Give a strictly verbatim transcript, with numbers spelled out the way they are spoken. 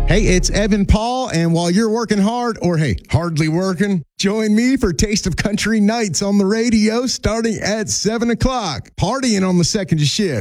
Hey, it's Evan Paul, and while you're working hard, or hey, hardly working, join me for Taste of Country Nights on the radio starting at seven o'clock. Partying on the second shift.